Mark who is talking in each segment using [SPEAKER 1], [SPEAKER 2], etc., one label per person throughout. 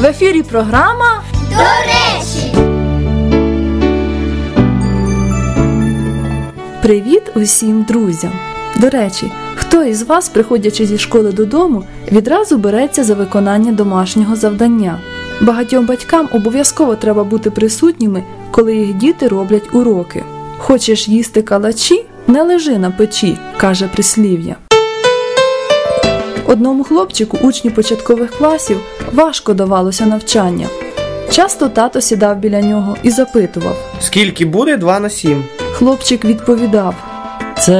[SPEAKER 1] В ефірі програма
[SPEAKER 2] «До речі».
[SPEAKER 1] Привіт усім друзям! До речі, хто із вас, приходячи зі школи додому, відразу береться за виконання домашнього завдання? Багатьом батькам обов'язково треба бути присутніми, коли їх діти роблять уроки. Хочеш їсти калачі? Не лежи на печі, каже прислів'я. Одному хлопчику, учню початкових класів, важко давалося навчання. Часто тато сідав біля нього і запитував:
[SPEAKER 3] «Скільки буде 2 на 7?»
[SPEAKER 1] Хлопчик відповідав:
[SPEAKER 4] Це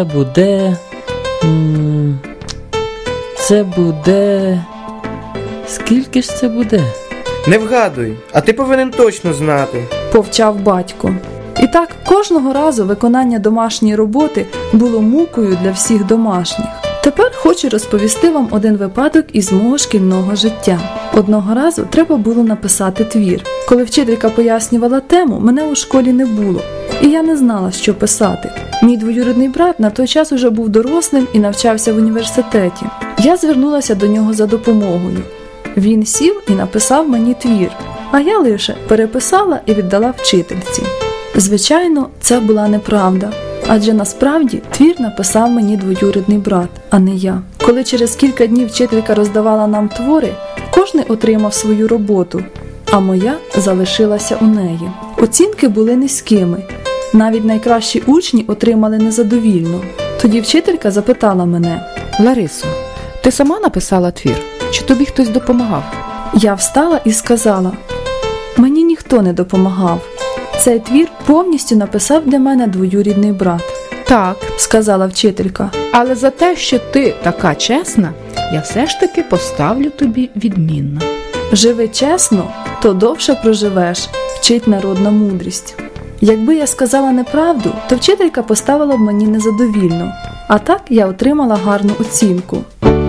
[SPEAKER 4] буде... Скільки ж це буде?
[SPEAKER 3] Не вгадуй, а ти повинен точно знати.
[SPEAKER 1] Повчав батько. І так, кожного разу виконання домашньої роботи було мукою для всіх домашніх. Тепер хочу розповісти вам один випадок із мого шкільного життя. Одного разу треба було написати твір. Коли вчителька пояснювала тему, мене у школі не було, і я не знала, що писати. Мій двоюрідний брат на той час уже був дорослим і навчався в університеті. Я звернулася до нього за допомогою. Він сів і написав мені твір, а я лише переписала і віддала вчительці. Звичайно, це була неправда, адже насправді твір написав мені двоюрідний брат, а не я. Коли через кілька днів вчителька роздавала нам твори, кожен отримав свою роботу, а моя залишилася у неї. Оцінки були низькими, навіть найкращі учні отримали незадовільно. Тоді вчителька запитала мене:
[SPEAKER 5] Ларисо, ти сама написала твір? Чи тобі хтось допомагав?
[SPEAKER 1] Я встала і сказала: мені ніхто не допомагав. Цей твір повністю написав для мене двоюрідний брат.
[SPEAKER 5] Так,
[SPEAKER 1] Сказала вчителька.
[SPEAKER 5] але за те, що ти така чесна, я все ж таки поставлю тобі відмінно.
[SPEAKER 1] Живи чесно, то довше проживеш, вчить народна мудрість. Якби я сказала неправду, то вчителька поставила б мені незадовільно, а так я отримала гарну оцінку.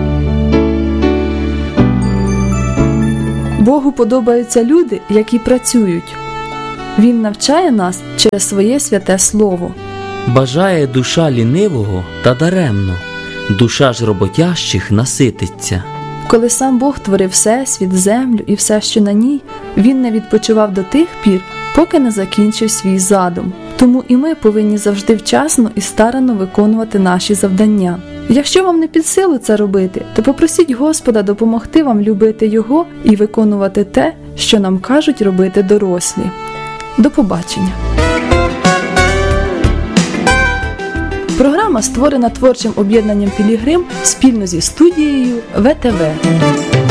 [SPEAKER 1] Богу подобаються люди, які працюють. Він навчає нас через своє святе слово.
[SPEAKER 4] Бажає душа лінивого та даремно, душа ж роботящих насититься.
[SPEAKER 1] Коли сам Бог творив всесвіт, землю і все, що на ній, Він не відпочивав до тих пір, поки не закінчив свій задум. Тому і ми повинні завжди вчасно і старанно виконувати наші завдання. Якщо вам не під силу це робити, то попросіть Господа допомогти вам любити Його і виконувати те, що нам кажуть робити дорослі. До побачення! Програма створена творчим об'єднанням «Пілігрим» спільно зі студією ВТВ.